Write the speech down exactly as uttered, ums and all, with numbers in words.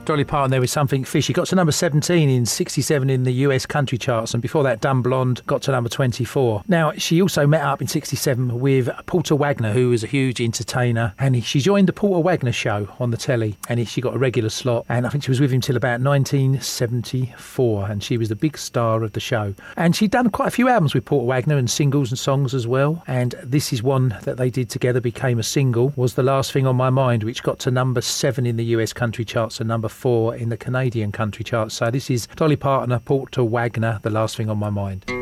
Dolly Parton there with Something Fishy. Got to number seventeen in sixty-seven in the U S country charts, and before that Dumb Blonde got to number twenty-four. Now, she also met up in sixty-seven with Porter Wagner, who was a huge entertainer, and he, she joined the Porter Wagner show on the telly, and he, she got a regular slot, and I think she was with him till about nineteen seventy-four, and she was the big star of the show. And she'd done quite a few albums with Porter Wagner and singles and songs as well, and this is one that they did together, became a single, was The Last Thing on My Mind, which got to number seven in the U S country charts and number four in the Canadian country charts. So this is Dolly Parton, Porter Wagner, The Last Thing on My Mind.